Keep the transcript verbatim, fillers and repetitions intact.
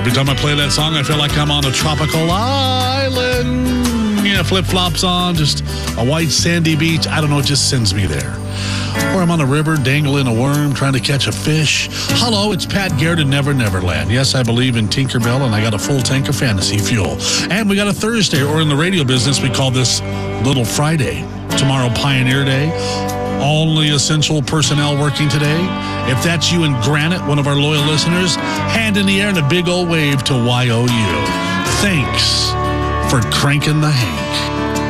Every time I play that song, I feel like I'm on a tropical island. Yeah, flip-flops on, just a white sandy beach. I don't know, it just sends me there. Or I'm on a river dangling a worm trying to catch a fish. Hello, it's Pat Garrett in Never Never Land. Yes, I believe in Tinkerbell, and I got a full tank of fantasy fuel. And we got a Thursday, or in the radio business, we call this Little Friday. Tomorrow, Pioneer Day. Only essential personnel working today. If that's you in Granite, one of our loyal listeners, hand in the air and a big old wave to Y O U. Thanks for cranking the Hank.